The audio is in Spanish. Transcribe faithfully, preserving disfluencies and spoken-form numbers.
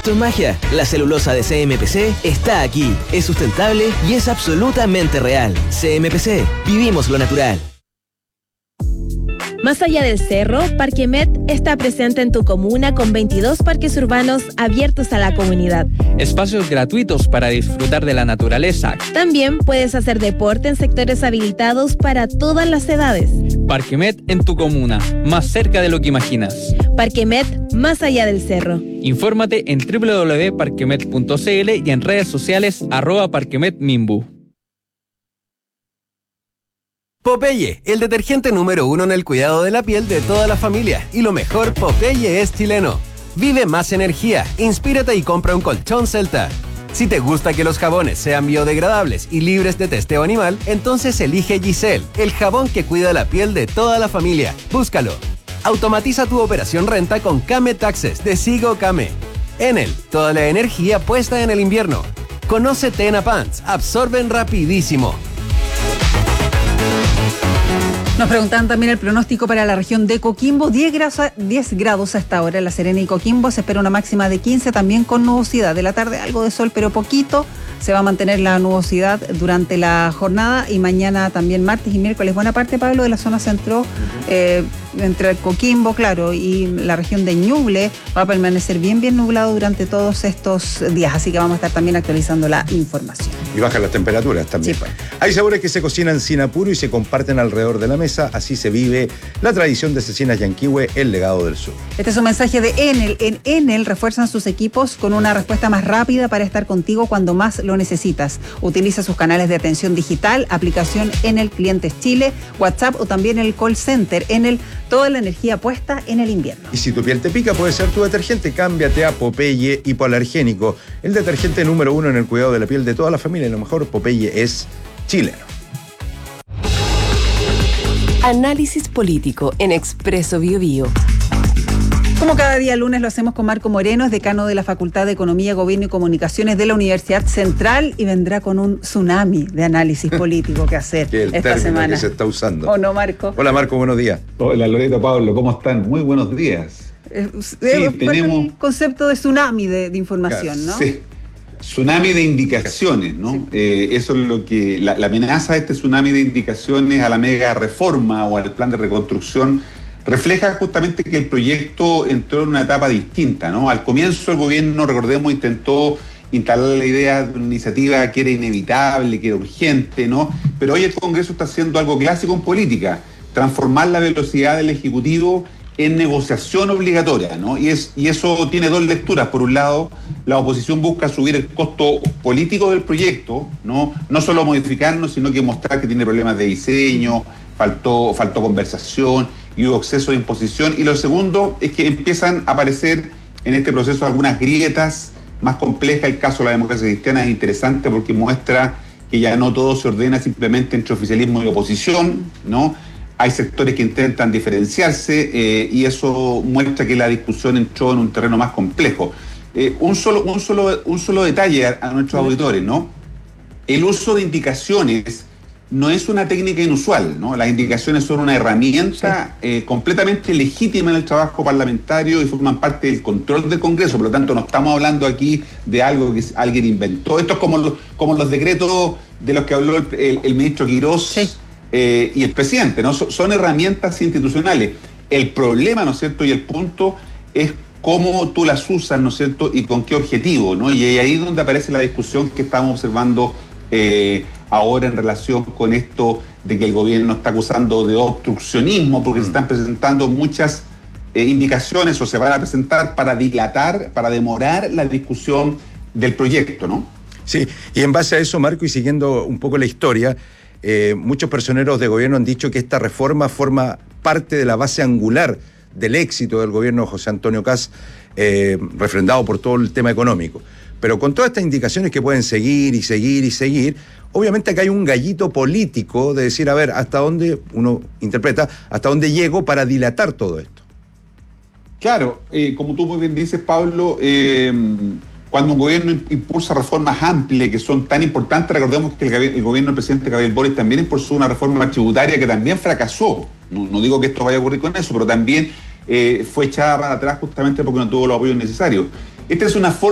Esto es magia. La celulosa de C M P C está aquí. Es sustentable y es absolutamente real. C M P C. Vivimos lo natural. Más allá del cerro, Parquemet está presente en tu comuna con veintidós parques urbanos abiertos a la comunidad. Espacios gratuitos para disfrutar de la naturaleza. También puedes hacer deporte en sectores habilitados para todas las edades. Parquemet en tu comuna, más cerca de lo que imaginas. Parquemet, más allá del cerro. Infórmate en doble u doble u doble u punto parquemet punto c l y en redes sociales arroba parquemetmimbu. Popeye, el detergente número uno en el cuidado de la piel de toda la familia. Y lo mejor, Popeye es chileno. Vive más energía, inspírate y compra un colchón Celta. Si te gusta que los jabones sean biodegradables y libres de testeo animal, entonces elige Giselle, el jabón que cuida la piel de toda la familia. Búscalo. Automatiza tu operación renta con Kame Taxes de Sigo Kame. Enel, toda la energía puesta en el invierno. Conoce Tena Pants, absorben rapidísimo. Nos preguntan también el pronóstico para la región de Coquimbo. diez grados a esta hora en La Serena y Coquimbo. Se espera una máxima de quince, también con nubosidad. De la tarde algo de sol, pero poquito. Se va a mantener la nubosidad durante la jornada y mañana también martes y miércoles. Buena parte, Pablo, de la zona centro, eh, entre Coquimbo, claro, y la región de Ñuble va a permanecer bien, bien nublado durante todos estos días. Así que vamos a estar también actualizando la información. Y bajan las temperaturas también. Sí, pues. Hay sabores que se cocinan sin apuro y se comparten alrededor de la mesa. Así se vive la tradición de Cecinas Yanquihue, el legado del sur. Este es un mensaje de Enel. En Enel refuerzan sus equipos con una respuesta más rápida para estar contigo cuando más lo necesitas. Utiliza sus canales de atención digital, aplicación Enel Clientes Chile, WhatsApp o también el call center. Enel, toda la energía puesta en el invierno. Y si tu piel te pica, puede ser tu detergente. Cámbiate a Popeye Hipoalergénico, el detergente número uno en el cuidado de la piel de toda la familia. Y lo mejor, Popeye es chileno. Análisis político en Expreso Bio Bio. Como cada día lunes lo hacemos con Marco Moreno, es decano de la Facultad de Economía, Gobierno y Comunicaciones de la Universidad Central y vendrá con un tsunami de análisis político que hacer que el esta semana. Que se está usando. ¿O no, Marco? Hola, Marco, buenos días. Hola, Loreto, Pablo, ¿cómo están? Muy buenos días. Eh, sí, eh, tenemos el concepto de tsunami de, de información, ¿no? Sí. Tsunami de indicaciones, ¿no? Sí. Eh, eso es lo que... La, la amenaza de este tsunami de indicaciones a la mega reforma o al plan de reconstrucción refleja justamente que el proyecto entró en una etapa distinta, ¿no? Al comienzo el gobierno, recordemos, intentó instalar la idea de una iniciativa que era inevitable, que era urgente, ¿no? Pero hoy el Congreso está haciendo algo clásico en política, transformar la velocidad del Ejecutivo en negociación obligatoria, ¿no? Y, es, y eso tiene dos lecturas. Por un lado, la oposición busca subir el costo político del proyecto, ¿no? No solo modificarlo, sino que mostrar que tiene problemas de diseño, faltó, faltó conversación y hubo exceso de imposición. Y lo segundo es que empiezan a aparecer en este proceso algunas grietas más complejas. El caso de la democracia cristiana es interesante porque muestra que ya no todo se ordena simplemente entre oficialismo y oposición, ¿no? Hay sectores que intentan diferenciarse eh, y eso muestra que la discusión entró en un terreno más complejo. Eh, un, solo, un, solo, un solo detalle a, a nuestros auditores, ¿no? El uso de indicaciones no es una técnica inusual, ¿no? Las indicaciones son una herramienta sí. eh, completamente legítima en el trabajo parlamentario y forman parte del control del Congreso. Por lo tanto, no estamos hablando aquí de algo que alguien inventó. Esto es como los, como los decretos de los que habló el, el, el ministro Quirós. Sí. Eh, y el presidente, ¿no? Son herramientas institucionales. El problema, ¿no es cierto?, y el punto es cómo tú las usas, ¿no es cierto?, y con qué objetivo, ¿no? Y ahí es donde aparece la discusión que estamos observando eh, ahora en relación con esto de que el gobierno está acusando de obstruccionismo, porque mm. se están presentando muchas eh, indicaciones o se van a presentar para dilatar, para demorar la discusión del proyecto, ¿no? Sí, y en base a eso, Marco, y siguiendo un poco la historia, Eh, muchos personeros de gobierno han dicho que esta reforma forma parte de la base angular del éxito del gobierno de José Antonio Kast, eh, refrendado por todo el tema económico. Pero con todas estas indicaciones que pueden seguir y seguir y seguir, obviamente acá hay un gallito político de decir, a ver, hasta dónde uno interpreta, hasta dónde llego para dilatar todo esto. Claro, eh, como tú muy bien dices, Pablo, eh, cuando un gobierno impulsa reformas amplias que son tan importantes, recordemos que el, el gobierno del presidente Gabriel Boric también impulsó una reforma tributaria que también fracasó. No, no digo que esto vaya a ocurrir con eso, pero también eh, fue echada para atrás justamente porque no tuvo los apoyos necesarios. Esta es una forma